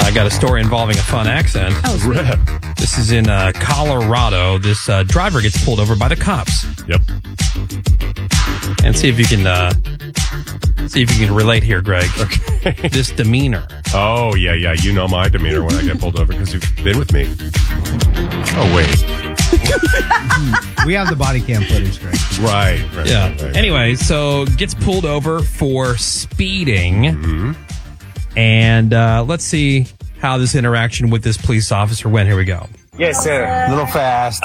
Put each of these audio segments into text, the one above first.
I got a story involving a fun accent. Oh, sweet. This is in Colorado. This driver gets pulled over by the cops. Yep. And see if you can relate here, Greg. Okay. This demeanor. Oh, yeah. You know my demeanor when I get pulled over because you've been with me. Oh, wait. We have the body cam footage, Greg. Right. Yeah. Right. Anyway, so gets pulled over for speeding. Mm-hmm. And let's see how this interaction with this police officer went. Here we go. Yes, sir. A little fast.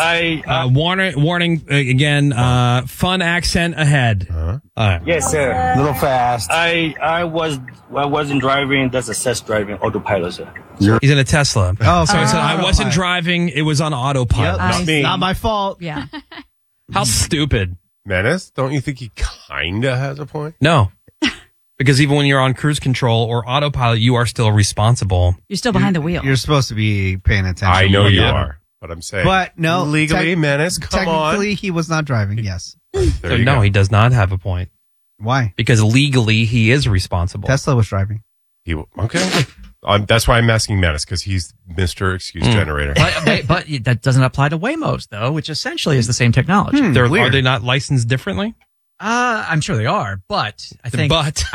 Warning again, fun accent ahead. Yes, sir. A little fast. I wasn't driving. That's a self-driving autopilot, sir. He's in a Tesla. Oh, so he said, I wasn't driving. It was on autopilot. Yep. me. Not my fault. Yeah. How stupid. Menace, don't you think he kind of has a point? No. Because even when you're on cruise control or autopilot, you are still responsible. You're still behind the wheel. You're supposed to be paying attention. I know you Yeah. are, but I'm saying. But no, legally, Menace, come on. Technically, he was not driving, yes. There So you no, go. he does not have a point. Why? Because legally, he is responsible. Tesla was driving. Okay. That's why I'm asking Menace, because he's Mr. Excuse Generator. But that doesn't apply to Waymos, though, which essentially is the same technology. Are weird. they not licensed differently? I'm sure they are, but I think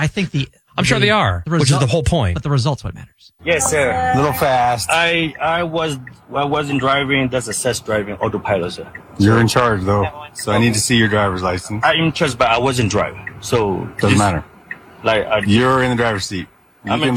I'm sure they are, which is the whole point. But the result's what matters. Yes, sir. A little fast. I wasn't driving. That's a self-driving autopilot, sir. You're in charge, though. So I need to see your driver's license. I'm in charge, but I wasn't driving. So Doesn't matter. Like, You're in the driver's seat. You I'm in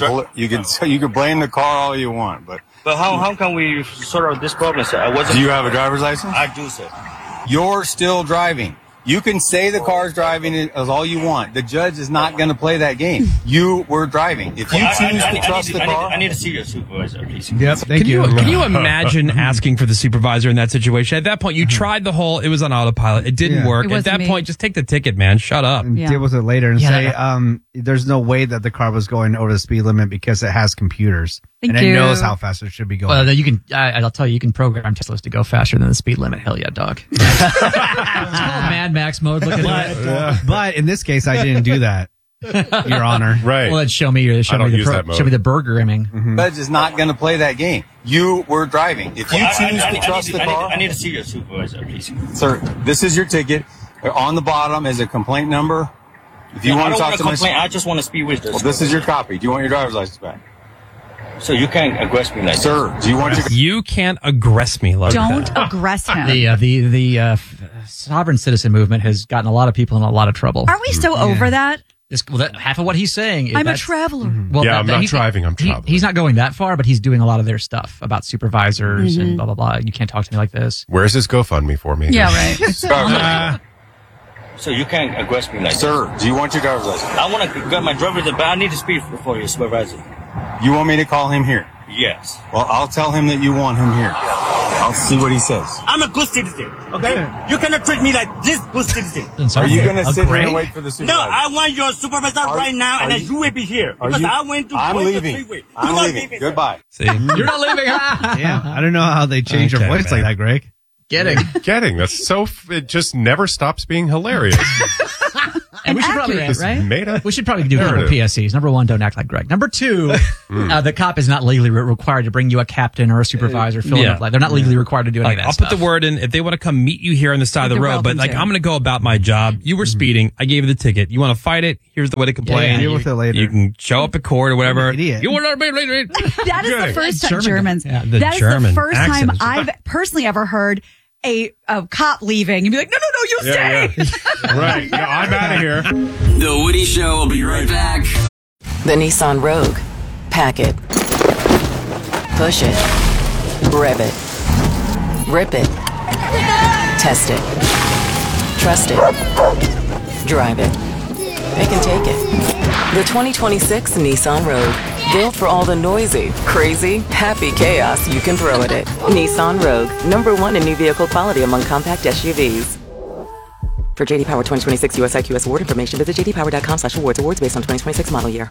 can blame the car all you want, but but how can we sort out this problem, sir? I wasn't. do you have a driver's license? I do, sir. You're still driving. You can say the car's driving as all you want. The judge is not going to play that game. You were driving. If you choose to trust the car, I need to see your supervisor, please. Yep, thank you. Can you imagine asking for the supervisor in that situation? At that point, you tried the whole, it was on autopilot. It didn't Yeah. work. It At wasn't that me. point, just take the ticket, man. Shut up. And Yeah. deal with it later and Yeah, say, there's no way that the car was going over the speed limit because it has computers. Thank and you. it knows how fast it should be going. Well, then you can. I'll tell you, you can program Teslas to go faster than the speed limit. Hell yeah, dog. It's called Mad Max mode. Look at that. But in this case, I didn't do that, Your Honor. Right. Well, then show me I don't use that mode. show me the burgering. the judge is not going to play that game. You were driving. If you choose to trust the car, I need to see your supervisor, please. sir, this is your ticket. On the bottom is a complaint number. If you I want don't to talk want to to my, complain. I just want to speak with well, this is your copy. Do you want your driver's license back, So you can't aggress me like sir? Do you want your You can't aggress me like Don't that. aggress him. The sovereign citizen movement has gotten a lot of people in a lot of trouble. Aren't we so over that? Half of what he's saying. I'm a traveler. Well, Yeah, I'm not driving, I'm he- traveling. He's not going that far, but he's doing a lot of their stuff about supervisors and blah, blah, blah. You can't talk to me like this. Where's this GoFundMe for me? Yeah, right. driver's So you can't aggress me like Sir, do you want your driver's license? I want to get my driver's license, but I need to speak for your supervisor. You want me to call him here? Yes. Well, I'll tell him that you want him here. I'll see what he says. I'm a good citizen, okay? You cannot treat me like this good citizen. Are you going to sit here Greg? and wait for the No, supervisor? I want your supervisor right now, and then you will be here. Because I went to I'm go to leaving. freeway. Do I'm not leaving. leave it. Goodbye. See? You're not leaving. Yeah, I don't know how they change Okay, their voice man. like that, Greg. Getting. That's so. It just never stops being hilarious. And we should accurate, probably This right? made up. We should probably do a couple Narrative. PSCs. Number one, don't act like Greg. Number two, the cop is not legally required to bring you a captain or a supervisor. yeah. They're not legally required to do any Like, of that I'll stuff. put the word in if they want to come meet you here on the side of the They're road. But welcome like, to. I'm going to go about my job. You were speeding. I gave you the ticket. You want to fight it? Here's the way to complain. Yeah, deal with it later. You can show up at court or whatever. Idiot. You want to be That is the first time German. Germans. Yeah, the that is German the first time accent. I've personally ever heard a cop leaving and be like, no, you stay. Right. No, I'm out of here. The Woody Show will be right back. The Nissan Rogue. Pack it. Push it. Rev it. Rip it. Test it. Trust it. Drive it. Pick and take it. The 2026 Nissan Rogue. Built for all the noisy, crazy, happy chaos you can throw at it. Nissan Rogue. #1 in new vehicle quality among compact SUVs. For JD Power 2026 US IQS award information, visit jdpower.com/awards. Awards based on 2026 model year.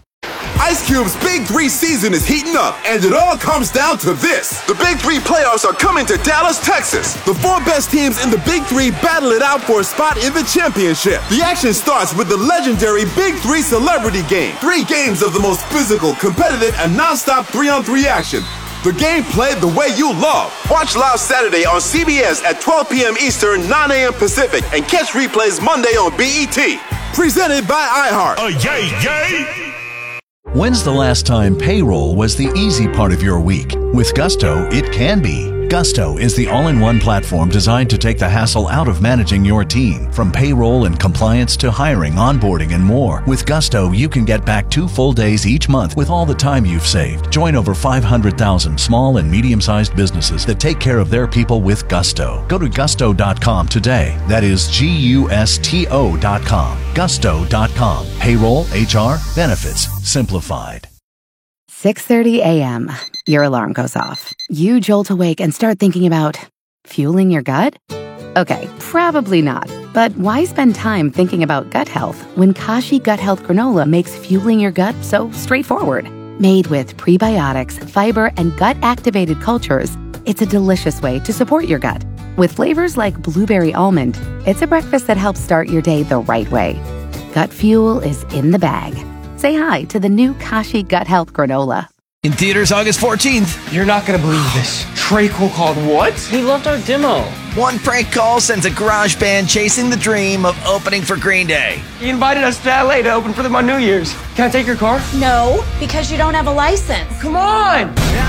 Ice Cube's Big 3 season is heating up, and it all comes down to this. The Big 3 playoffs are coming to Dallas, Texas. The 4 best teams in the Big 3 battle it out for a spot in the championship. The action starts with the legendary Big 3 Celebrity Game. 3 games of the most physical, competitive, and non-stop 3-on-3 action. The game played the way you love. Watch live Saturday on CBS at 12 p.m. Eastern, 9 a.m. Pacific, and catch replays Monday on BET. Presented by iHeart. When's the last time payroll was the easy part of your week? With Gusto, it can be. Gusto is the all-in-one platform designed to take the hassle out of managing your team. From payroll and compliance to hiring, onboarding, and more. With Gusto, you can get back 2 full days each month with all the time you've saved. Join over 500,000 small and medium-sized businesses that take care of their people with Gusto. Go to gusto.com today. That is Gusto.com. Gusto.com. Payroll, HR, benefits, simplified. 6:30 a.m. Your alarm goes off. You jolt awake and start thinking about fueling your gut? Okay, probably not. But why spend time thinking about gut health when Kashi Gut Health Granola makes fueling your gut so straightforward? Made with prebiotics, fiber, and gut-activated cultures, it's a delicious way to support your gut. With flavors like blueberry almond, it's a breakfast that helps start your day the right way. Gut fuel is in the bag. Say hi to the new Kashi Gut Health Granola. In theaters August 14th. You're not going to believe this. Trey-Cole called what? He loved our demo. One prank call sends a garage band chasing the dream of opening for Green Day. He invited us to LA to open for them on New Year's. Can I take your car? No, because you don't have a license. Come on!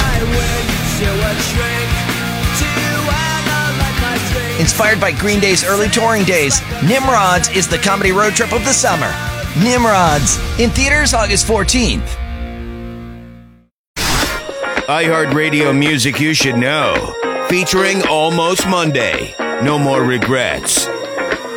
Inspired by Green Day's early touring days, Nimrods is the comedy road trip of the summer. Nimrods, in theaters August 14th. iHeartRadio music you should know. Featuring Almost Monday. No More Regrets.